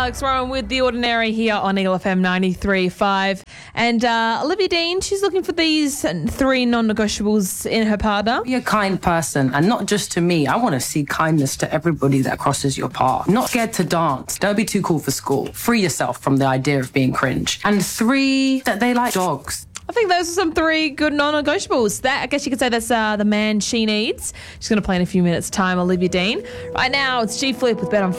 Alex Rowan with The Ordinary here on Eagle FM 93.5. And Olivia Dean, she's looking for these 3 non-negotiables in her partner. Be a kind person, and not just to me. I want to see kindness to everybody that crosses your path. Not scared to dance. Don't be too cool for school. Free yourself from the idea of being cringe. And 3, that they like dogs. I think those are some 3 good non-negotiables. That, I guess you could say that's the man she needs. She's going to play in a few minutes' time, Olivia Dean. Right now, it's G Flip with Bet on